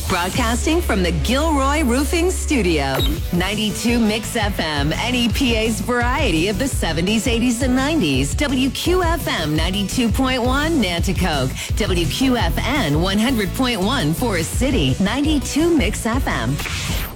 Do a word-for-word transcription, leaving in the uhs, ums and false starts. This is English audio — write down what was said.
Broadcasting from the Gilroy Roofing Studio. ninety-two Mix F M, N E P A's variety of the seventies, eighties, and nineties. W Q F M ninety-two point one, Nanticoke. W Q F N one hundred point one, Forest City. ninety-two Mix F M.